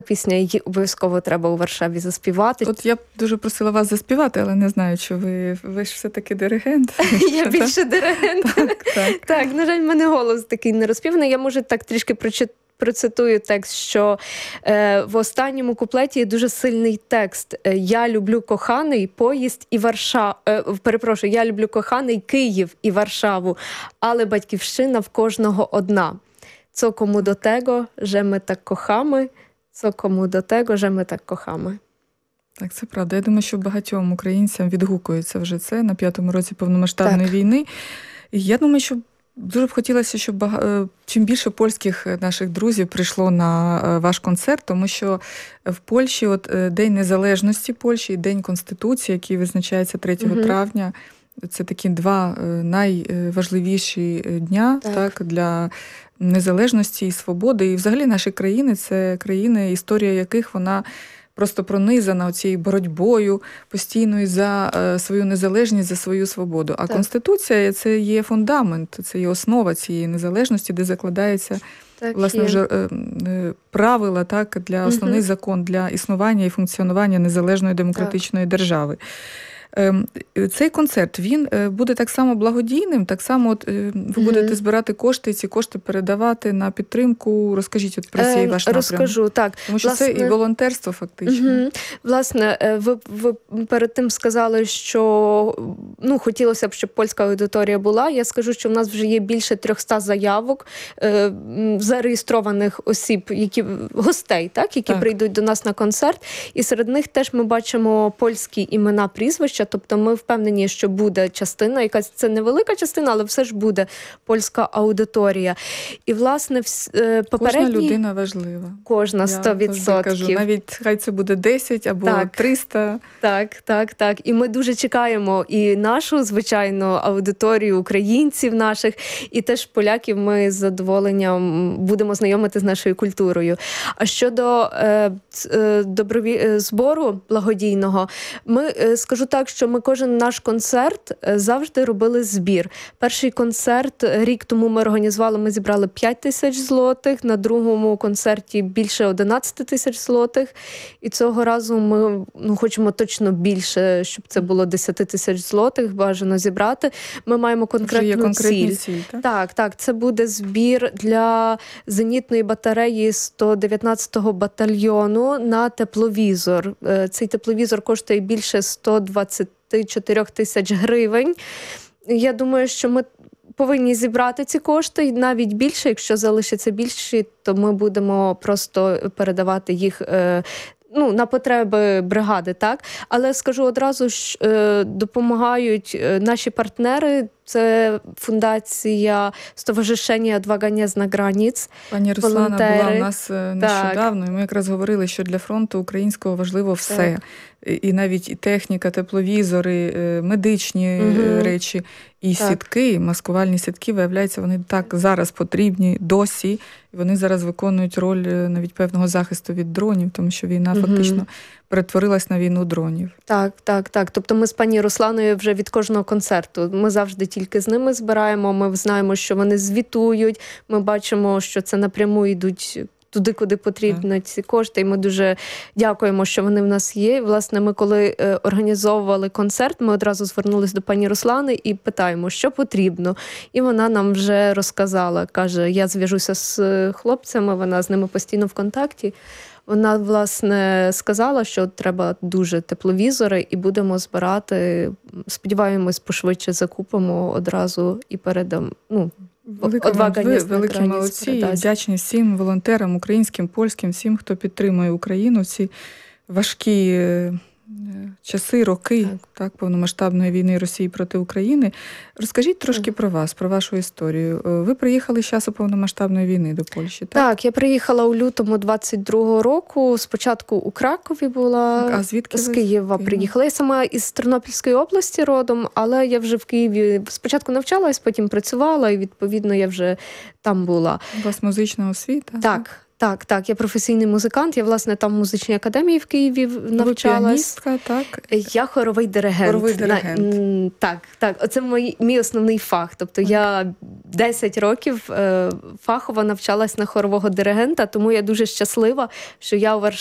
пісня, її обов'язково треба у Варшаві заспівати. От я б дуже просила вас заспівати, але не знаю, чи ви ж все-таки диригент. Я більше диригент. Так, на жаль, в мене голос такий нерозпіваний. Я, може, так трішки процитую текст, що в останньому куплеті є дуже сильний текст. Я люблю коханий поїзд і Варшаву. Перепрошую, я люблю коханий Київ і Варшаву, але батьківщина в кожного одна. Co komu do tego, że my tak kochamy, co komu do tego, że my tak kochamy. Так, це правда. Я думаю, що багатьом українцям відгукується вже це на 5-му році повномасштабної війни. І я думаю, що дуже б хотілося, щоб чим більше польських наших друзів прийшло на ваш концерт, тому що в Польщі День Незалежності Польщі і День Конституції, який визначається 3 травня, це такі два найважливіші дня для незалежності і свободи. І взагалі наші країни – це країни, історія яких вона просто пронизана цією боротьбою постійною за свою незалежність, за свою свободу. А Конституція – це є фундамент, це є основа цієї незалежності, де закладається власне вже правила, для основний закон для існування і функціонування незалежної демократичної держави. Цей концерт, він буде так само благодійним, так само ви будете збирати кошти, і ці кошти передавати на підтримку. Розкажіть про цей ваш напрям. Розкажу, так. Тому що це і волонтерство фактично. Власне, ви перед тим сказали, що хотілося б, щоб польська аудиторія була. Я скажу, що в нас вже є більше 300 заявок зареєстрованих осіб, гостей, які прийдуть до нас на концерт. І серед них теж ми бачимо польські імена, прізвища. Тобто ми впевнені, що буде частина, якась це невелика частина, але все ж буде польська аудиторія. І, власне, попередні... Кожна людина важлива. Кожна, 100%. Я кажу, навіть хай це буде 10 або 300. Так. І ми дуже чекаємо і нашу, звичайно, аудиторію українців наших, і теж поляків ми з задоволенням будемо знайомити з нашою культурою. А щодо збору благодійного, скажу так, що ми кожен наш концерт завжди робили збір. Перший концерт рік тому ми зібрали 5 тисяч злотих, на другому концерті більше 11 тисяч злотих. І цього разу ми хочемо точно більше, щоб це було 10 тисяч злотих, бажано зібрати. Ми маємо конкретну ціль. Так, це буде збір для зенітної батареї 119-го батальйону на тепловізор. Цей тепловізор коштує більше 124 тисяч гривень. Я думаю, що ми повинні зібрати ці кошти, і навіть більше, якщо залишиться більше, то ми будемо просто передавати їх на потреби бригади, так? Але скажу одразу, що допомагають наші партнери. Це фундація Stowarzyszenie Odwaga nie zna granic. Пані Руслана була у нас нещодавно, і ми якраз говорили, що для фронту українського важливо все. І навіть і техніка, тепловізори, медичні речі, і сітки, маскувальні сітки, виявляється, вони так зараз потрібні досі. І вони зараз виконують роль навіть певного захисту від дронів, тому що війна фактично перетворилась на війну дронів. Так. Тобто ми з пані Русланою вже від кожного концерту. Ми завжди тільки з ними збираємо, ми знаємо, що вони звітують, ми бачимо, що це напряму йдуть туди, куди потрібно ці кошти. І ми дуже дякуємо, що вони в нас є. Власне, ми коли організовували концерт, ми одразу звернулись до пані Руслани і питаємо, що потрібно. І вона нам вже розказала. Каже, я зв'яжуся з хлопцями, вона з ними постійно в контакті. Вона, власне, сказала, що треба дуже тепловізори і будемо збирати. Сподіваємось, пошвидше закупимо одразу і передамо. Великі молодці, і вдячні всім волонтерам, українським, польським, всім, хто підтримує Україну в ці важкі часи, роки повномасштабної війни Росії проти України. Розкажіть трошки про вас, про вашу історію. Ви приїхали з часу повномасштабної війни до Польщі, так? Так, я приїхала у лютому 22-го року. Спочатку у Кракові була, а звідки з Києва приїхала. Я сама із Тернопільської області родом, але я вже в Києві спочатку навчалась, потім працювала, і відповідно я вже там була. У вас музична освіта? Так. Так, я професійний музикант. Я, власне, там в музичній академії в Києві навчалась. Ви піаністка, так? Я хоровий диригент. Хоровий диригент. Так. Оце мій основний фах. Тобто я 10 років фахово навчалась на хорового диригента, тому я дуже щаслива, що я у